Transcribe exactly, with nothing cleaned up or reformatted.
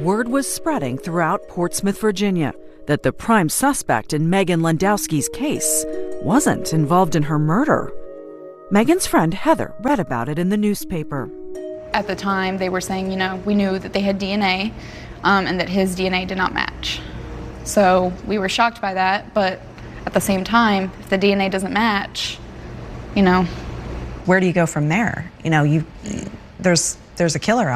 word was spreading throughout Portsmouth, Virginia, that the prime suspect in Megan Landowski's case wasn't involved in her murder. Megan's friend Heather read about it in the newspaper. At the time, they were saying, you know, we knew that they had D N A um, and that his D N A did not match. So we were shocked by that, but at the same time, if the D N A doesn't match, you know. Where do you go from there? You know, you there's there's a killer out